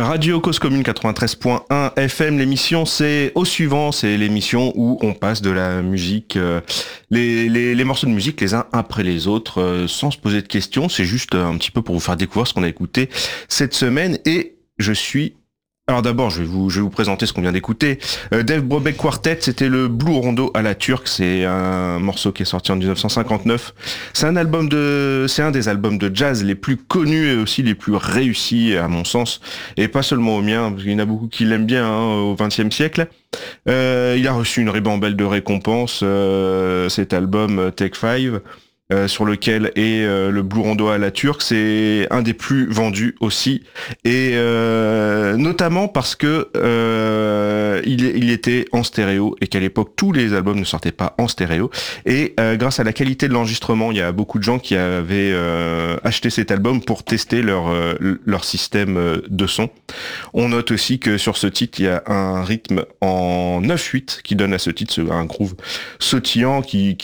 Radio Cause Commune 93.1 FM, l'émission c'est au suivant, c'est l'émission où on passe de la musique, les morceaux de musique les uns après les autres, sans se poser de questions, c'est juste un petit peu pour vous faire découvrir ce qu'on a écouté cette semaine et je suis... Alors d'abord, je vais vous présenter ce qu'on vient d'écouter. Dave Brubeck Quartet, c'était le Blue Rondo à la turque. C'est un morceau qui est sorti en 1959. C'est un des albums de jazz les plus connus et aussi les plus réussis à mon sens. Et pas seulement au mien, parce qu'il y en a beaucoup qui l'aiment bien au XXe siècle. Il a reçu une ribambelle de récompenses, cet album Take 5. Sur lequel est le Blue Rondo à la turque, c'est un des plus vendus aussi, et notamment parce que il était en stéréo et qu'à l'époque tous les albums ne sortaient pas en stéréo, et grâce à la qualité de l'enregistrement, il y a beaucoup de gens qui avaient acheté cet album pour tester leur système de son. On note aussi que sur ce titre, il y a un rythme en 9/8 qui donne à ce titre un groove sautillant qui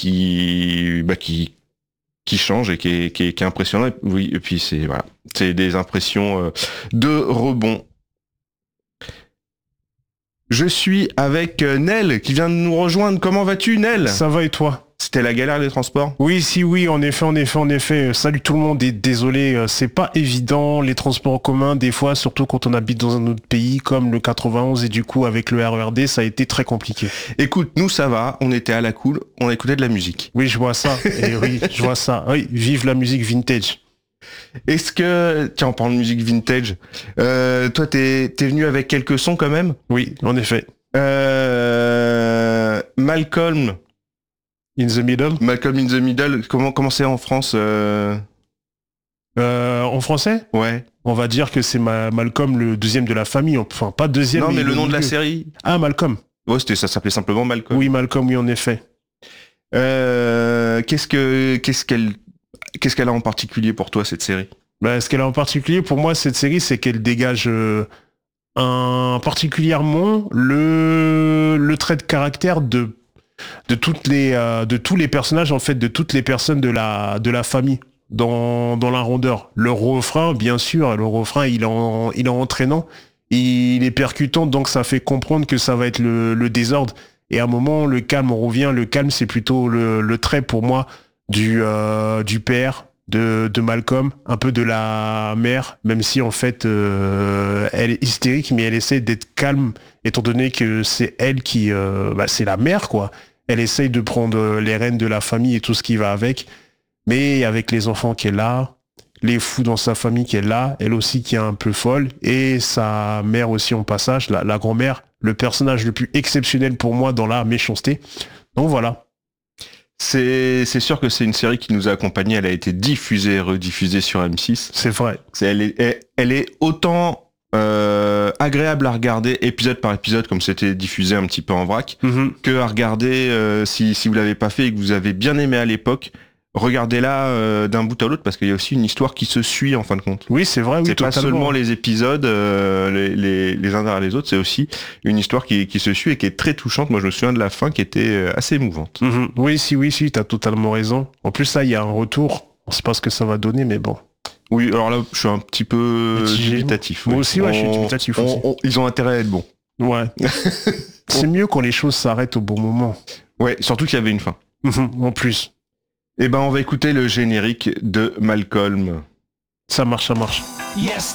change et qui est impressionnant. Oui, et puis c'est des impressions de rebond. Je suis avec Nel qui vient de nous rejoindre. Comment vas-tu, Nel ? Ça va et toi ? C'était la galère des transports ? Oui, en effet. Salut tout le monde et désolé, c'est pas évident les transports en commun des fois, surtout quand on habite dans un autre pays comme le 91 et du coup avec le RERD, ça a été très compliqué. Écoute, nous ça va, on était à la cool, on écoutait de la musique. Oui, je vois ça. Et oui, je vois ça. Oui, vive la musique vintage. Est-ce que... Tiens, on parle de musique vintage. Toi, t'es venu avec quelques sons quand même ? Oui, en effet. Malcolm in the Middle, comment c'est en France En français ? Ouais. On va dire que c'est Malcolm, le deuxième de la famille. Enfin, pas deuxième, non, mais le nom de la milieu. série. Ah, Malcolm. Ouais, ça s'appelait simplement Malcolm. Oui, Malcolm, oui, en effet. Qu'est-ce qu'elle a en particulier pour toi, cette série ? Ce qu'elle a en particulier pour moi, cette série, c'est qu'elle dégage particulièrement le trait de caractère de tous les personnages, en fait, de toutes les personnes de la famille dans la rondeur. Le refrain, bien sûr, il est entraînant, il est percutant, donc ça fait comprendre que ça va être le désordre. Et à un moment, le calme, on revient. Le calme, c'est plutôt le trait pour moi du père de Malcolm, un peu de la mère, même si en fait elle est hystérique, mais elle essaie d'être calme, étant donné que c'est elle qui c'est la mère, quoi. Elle essaye de prendre les rênes de la famille et tout ce qui va avec, mais avec les enfants qu'elle a, les fous dans sa famille qu'elle a, elle aussi qui est un peu folle, et sa mère aussi en passage, la grand-mère, le personnage le plus exceptionnel pour moi dans la méchanceté. Donc voilà. C'est sûr que c'est une série qui nous a accompagnés, elle a été diffusée et rediffusée sur M6. C'est vrai. Elle est autant agréable à regarder épisode par épisode, comme c'était diffusé un petit peu en vrac, que à regarder si vous l'avez pas fait et que vous avez bien aimé à l'époque. Regardez-la d'un bout à l'autre, parce qu'il y a aussi une histoire qui se suit en fin de compte. Oui, c'est vrai, oui, c'est totalement. Pas seulement les épisodes les uns derrière les autres, c'est aussi une histoire qui se suit et qui est très touchante. Moi, je me souviens de la fin qui était assez émouvante. Oui, t'as totalement raison. En plus, là, il y a un retour. On sait pas ce que ça va donner, mais bon. Oui, alors là, je suis un petit peu dubitatif. Moi aussi, ouais, je suis dubitatif aussi. Ils ont intérêt à être bons. Ouais. C'est mieux quand les choses s'arrêtent au bon moment. Ouais, surtout qu'il y avait une fin. En plus. Eh ben, on va écouter le générique de Malcolm. Ça marche. Yes,